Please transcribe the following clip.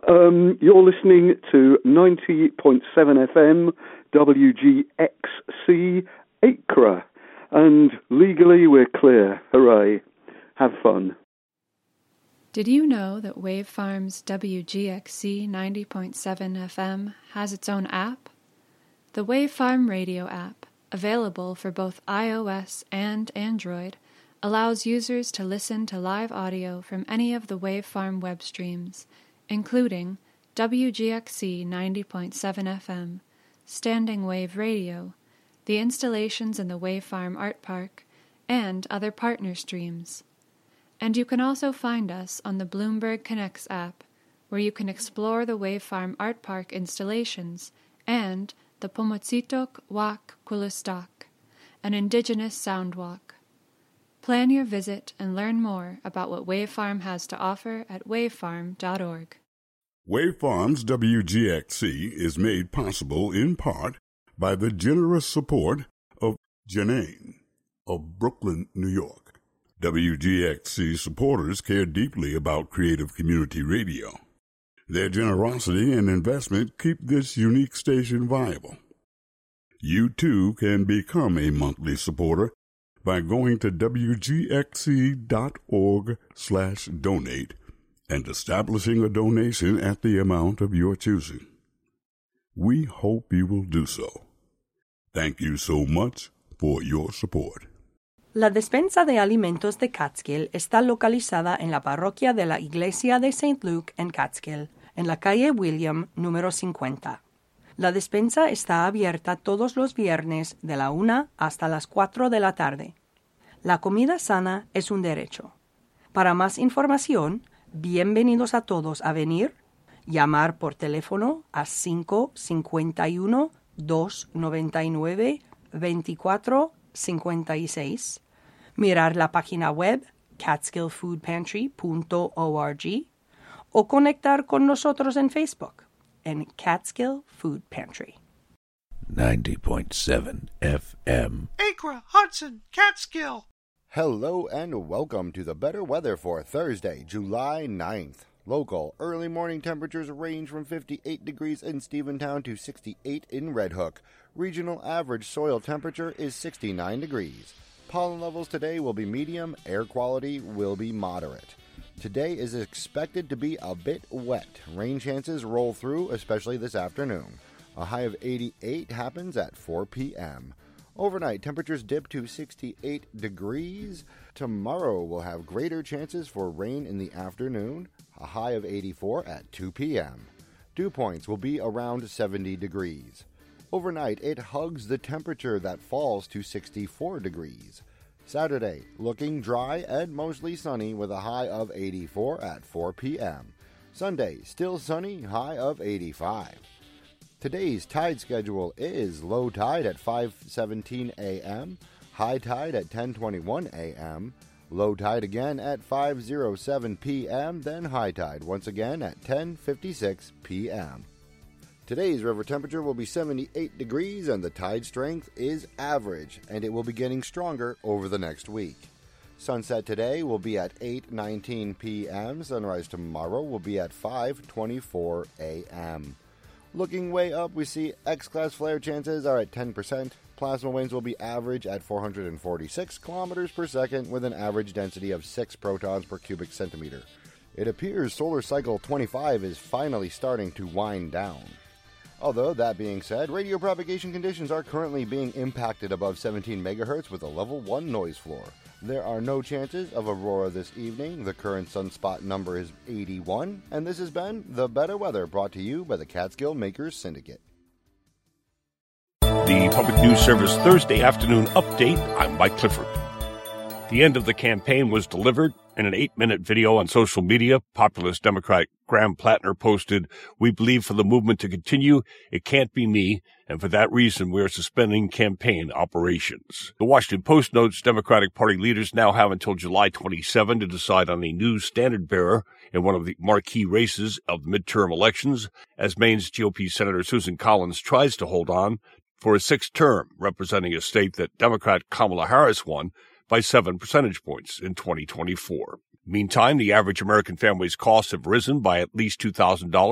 You're listening to 90.7 FM, WGXC, Acre. And legally we're clear. Hooray. Have fun. Did you know that Wavefarm's WGXC 90.7 FM has its own app? The Wavefarm radio app, available for both iOS and Android, allows users to listen to live audio from any of the Wavefarm web streams, including WGXC 90.7 FM, Standing Wave Radio, the installations in the Wavefarm Art Park, and other partner streams. And you can also find us on the Bloomberg Connects app, where you can explore the Wavefarm Art Park installations and the Pomotsitok Wak Kulustak, an indigenous sound walk. Plan your visit and learn more about what Wavefarm has to offer at wavefarm.org. Wavefarm's WGXC is made possible in part by the generous support of Janane of Brooklyn, New York. WGXC supporters care deeply about creative community radio. Their generosity and investment keep this unique station viable. You too can become a monthly supporter by going to wgxc.org/donate and establishing a donation at the amount of your choosing. We hope you will do so. Thank you so much for your support. La despensa de alimentos de Catskill está localizada en la parroquia de la Iglesia de St. Luke en Catskill, en la calle William, número 50. La despensa está abierta todos los viernes de la 1 hasta las 4 de la tarde. La comida sana es un derecho. Para más información, bienvenidos a todos a venir, llamar por teléfono a 551-299-2456, mirar la página web catskillfoodpantry.org o conectar con nosotros en Facebook en Catskill Food Pantry. 90.7 FM. Acre, Hudson, Catskill. Hello and welcome to the better weather for Thursday, July 9th. Local early morning temperatures range from 58 degrees in Stephentown to 68 in Red Hook. Regional average soil temperature is 69 degrees. Pollen levels today will be medium, air quality will be moderate. Today is expected to be a bit wet. Rain chances roll through, especially this afternoon. A high of 88 happens at 4 p.m. Overnight, temperatures dip to 68 degrees. Tomorrow will have greater chances for rain in the afternoon, a high of 84 at 2 p.m. Dew points will be around 70 degrees. Overnight, it hugs the temperature that falls to 64 degrees. Saturday, looking dry and mostly sunny with a high of 84 at 4 p.m. Sunday, still sunny, high of 85. Today's tide schedule is low tide at 5:17 a.m., high tide at 10:21 a.m., low tide again at 5:07 p.m., then high tide once again at 10:56 p.m. Today's river temperature will be 78 degrees and the tide strength is average, and it will be getting stronger over the next week. Sunset today will be at 8:19 p.m. Sunrise tomorrow will be at 5:24 a.m. Looking way up, we see X-class flare chances are at 10%. Plasma winds will be average at 446 kilometers per second with an average density of 6 protons per cubic centimeter. It appears solar cycle 25 is finally starting to wind down. Although, that being said, radio propagation conditions are currently being impacted above 17 MHz with a level 1 noise floor. There are no chances of aurora this evening. The current sunspot number is 81, and this has been The Better Weather, brought to you by the Catskill Makers Syndicate. The Public News Service Thursday afternoon update. I'm Mike Clifford. The end of the campaign was delivered. In an 8-minute video on social media, populist Democrat Graham Plattner posted, "We believe for the movement to continue, it can't be me, and for that reason we are suspending campaign operations." The Washington Post notes Democratic Party leaders now have until July 27 to decide on a new standard bearer in one of the marquee races of the midterm elections, as Maine's GOP Senator Susan Collins tries to hold on for a 6th term, representing a state that Democrat Kamala Harris won by 7 percentage points in 2024. Meantime, the average American family's costs have risen by at least $2,000